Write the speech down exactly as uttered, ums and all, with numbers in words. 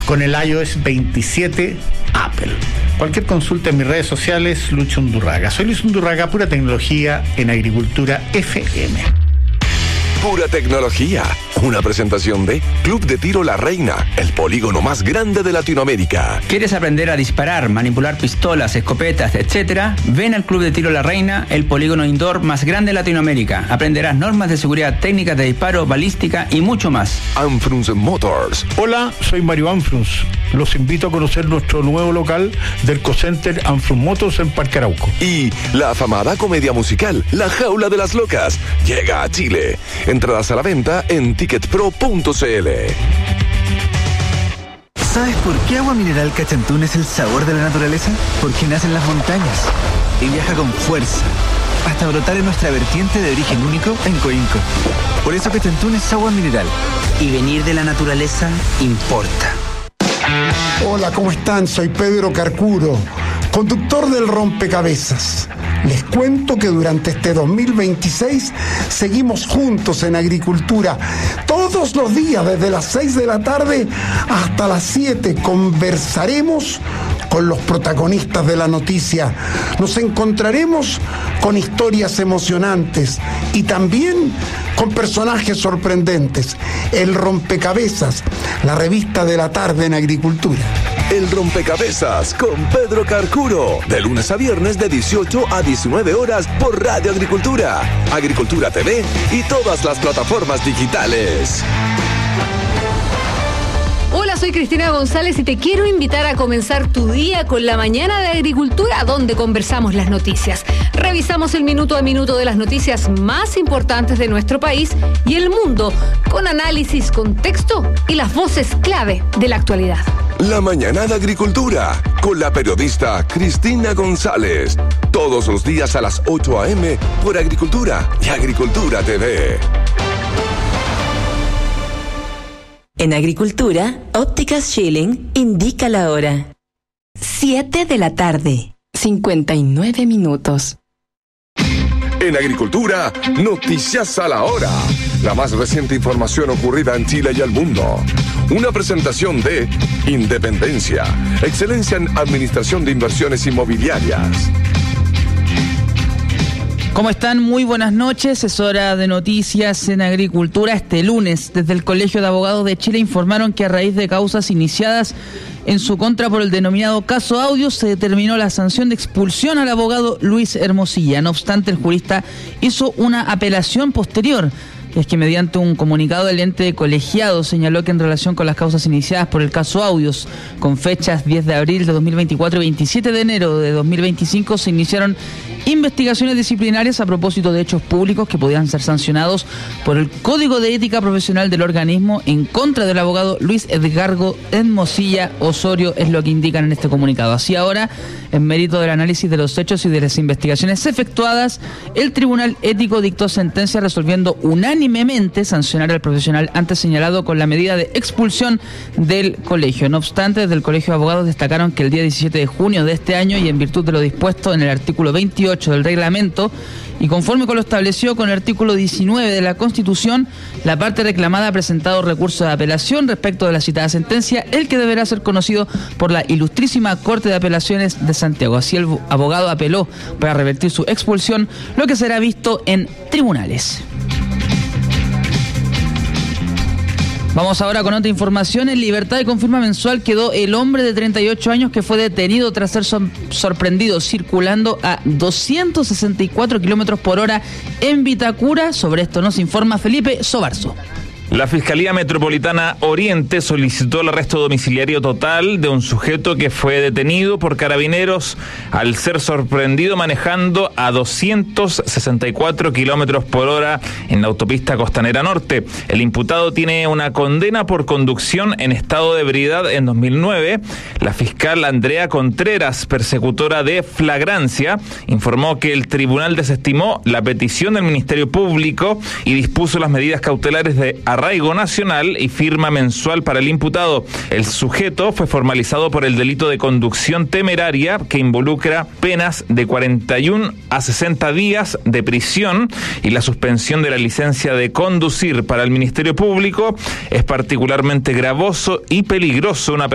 con el iOS veintisiete Apple. Cualquier consulta en mis redes sociales, Lucho Undurraga. Soy Luis Undurraga, pura tecnología en Agricultura F M. Pura tecnología. Una presentación de Club de Tiro La Reina, el polígono más grande de Latinoamérica. ¿Quieres aprender a disparar, manipular pistolas, escopetas, etcétera? Ven al Club de Tiro La Reina, el polígono indoor más grande de Latinoamérica. Aprenderás normas de seguridad, técnicas de disparo, balística y mucho más. Anfrunz Motors. Hola, soy Mario Anfrunz. Los invito a conocer nuestro nuevo local del Cocenter Anfrunz Motors en Parque Arauco. Y la afamada comedia musical La Jaula de las Locas llega a Chile. Entradas a la venta en ticket pro punto c l. ¿Sabes por qué Agua Mineral Cachantún es el sabor de la naturaleza? Porque nace en las montañas y viaja con fuerza hasta brotar en nuestra vertiente de origen único en Coinco. Por eso Cachantún es agua mineral. Y venir de la naturaleza importa. Hola, ¿cómo están? Soy Pedro Carcuro, conductor del Rompecabezas. Les cuento que durante este dos mil veintiséis seguimos juntos en Agricultura. Todos los días, desde las seis de la tarde hasta las siete, conversaremos con los protagonistas de la noticia. Nos encontraremos con historias emocionantes y también con personajes sorprendentes. El Rompecabezas, la revista de la tarde en Agricultura. El Rompecabezas con Pedro Carcuro, de lunes a viernes de dieciocho a diecinueve horas por Radio Agricultura, Agricultura T V y todas las plataformas digitales. Hola, soy Cristina González y te quiero invitar a comenzar tu día con la mañana de Agricultura, donde conversamos las noticias. Revisamos el minuto a minuto de las noticias más importantes de nuestro país y el mundo, con análisis, contexto y las voces clave de la actualidad. La mañana de Agricultura, con la periodista Cristina González. Todos los días a las ocho a eme por Agricultura y Agricultura T V. En Agricultura, Ópticas Schilling indica la hora. siete de la tarde, cincuenta y nueve minutos. En Agricultura, noticias a la hora. La más reciente información ocurrida en Chile y el mundo. Una presentación de Independencia, excelencia en administración de inversiones inmobiliarias. ¿Cómo están? Muy buenas noches. Es hora de noticias en Agricultura. Este lunes, desde el Colegio de Abogados de Chile informaron que a raíz de causas iniciadas en su contra por el denominado caso Audios, se determinó la sanción de expulsión al abogado Luis Hermosilla. No obstante, el jurista hizo una apelación posterior. Es que mediante un comunicado el ente colegiado señaló que en relación con las causas iniciadas por el caso Audios, con fechas diez de abril de dos mil veinticuatro y veintisiete de enero de dos mil veinticinco, se iniciaron investigaciones disciplinarias a propósito de hechos públicos que podían ser sancionados por el Código de Ética Profesional del organismo en contra del abogado Luis Edgardo Hermosilla Osorio, es lo que indican en este comunicado. Así ahora, en mérito del análisis de los hechos y de las investigaciones efectuadas, el Tribunal Ético dictó sentencia resolviendo unánimemente sancionar al profesional antes señalado con la medida de expulsión del colegio. No obstante, desde el Colegio de Abogados destacaron que el día diecisiete de junio de este año y en virtud de lo dispuesto en el artículo veintiocho del reglamento y conforme con lo establecido con el artículo diecinueve de la Constitución, la parte reclamada ha presentado recurso de apelación respecto de la citada sentencia, el que deberá ser conocido por la Ilustrísima Corte de Apelaciones de Santiago. Así el abogado apeló para revertir su expulsión, lo que será visto en tribunales. Vamos ahora con otra información. En libertad de confirma mensual quedó el hombre de treinta y ocho años que fue detenido tras ser so- sorprendido circulando a doscientos sesenta y cuatro kilómetros por hora en Vitacura. Sobre esto nos informa Felipe Sobarzo. La Fiscalía Metropolitana Oriente solicitó el arresto domiciliario total de un sujeto que fue detenido por carabineros al ser sorprendido manejando a doscientos sesenta y cuatro kilómetros por hora en la autopista Costanera Norte. El imputado tiene una condena por conducción en estado de ebriedad en dos mil nueve. La fiscal Andrea Contreras, persecutora de flagrancia, informó que el tribunal desestimó la petición del Ministerio Público y dispuso las medidas cautelares de arraigo nacional y firma mensual para el imputado. El sujeto fue formalizado por el delito de conducción temeraria que involucra penas de cuarenta y uno a sesenta días de prisión y la suspensión de la licencia de conducir. Para el Ministerio Público es particularmente gravoso y peligroso una